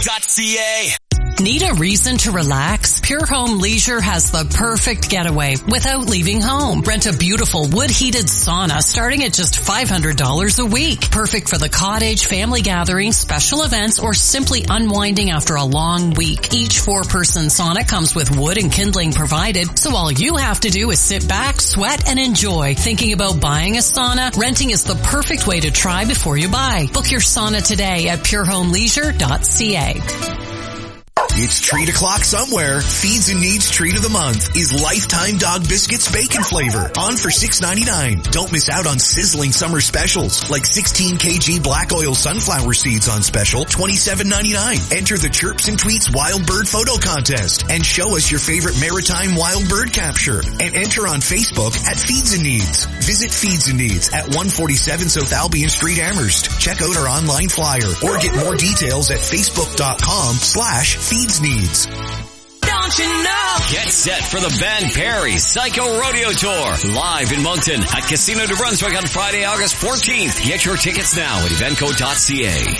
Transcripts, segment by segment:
VencoCo.ca. Need a reason to relax? Pure Home Leisure has the perfect getaway without leaving home. Rent a beautiful wood-heated sauna starting at just $500 a week. Perfect for the cottage, family gatherings, special events, or simply unwinding after a long week. Each 4-person sauna comes with wood and kindling provided, so all you have to do is sit back, sweat, and enjoy. Thinking about buying a sauna? Renting is the perfect way to try before you buy. Book your sauna today at purehomeleisure.ca. It's treat o'clock somewhere. Feeds and Needs Treat of the Month is Lifetime Dog Biscuits Bacon Flavor, on for $6.99. Don't miss out on sizzling summer specials like 16 kg black oil sunflower seeds on special, $27.99. Enter the Chirps and Tweets Wild Bird Photo Contest and show us your favorite maritime wild bird capture. And enter on Facebook at Feeds and Needs. Visit Feeds and Needs at 147 South Albion Street, Amherst. Check out our online flyer or get more details at facebook.com/Feeds Needs. Don't you know? Get set for the Ben Perry Psycho Rodeo Tour live in Moncton at Casino de Brunswick on Friday, August 14th. Get your tickets now at Venco.ca.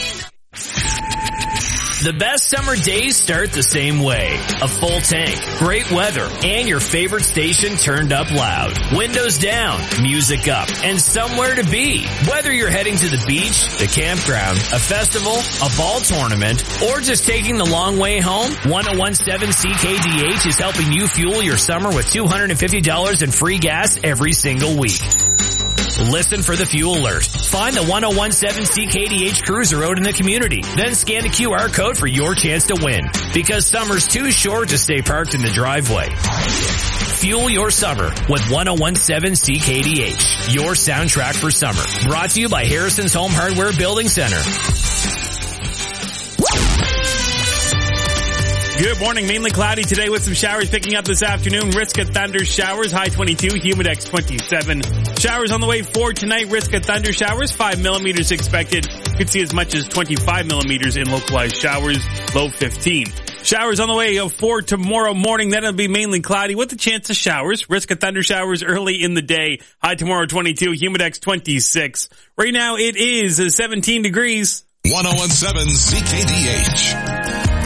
The best summer days start the same way. A full tank, great weather, and your favorite station turned up loud. Windows down, music up, and somewhere to be. Whether you're heading to the beach, the campground, a festival, a ball tournament, or just taking the long way home, 1017 CKDH is helping you fuel your summer with $250 in free gas every single week. Listen for the fuel alert. Find the 1017 CKDH cruiser out in the community. Then scan the QR code for your chance to win. Because summer's too short to stay parked in the driveway. Fuel your summer with 1017 CKDH. Your soundtrack for summer. Brought to you by Harrison's Home Hardware Building Center. Good morning. Mainly cloudy today with some showers picking up this afternoon. Risk of thunder showers. High 22. Humidex 27. Showers on the way for tonight. Risk of thunder showers. 5 millimeters expected. Could see as much as 25 millimeters in localized showers. Low 15. Showers on the way for tomorrow morning. Then it'll be mainly cloudy with a chance of showers. Risk of thunder showers early in the day. High tomorrow 22. Humidex 26. Right now it is 17 degrees. 1017 CKDH.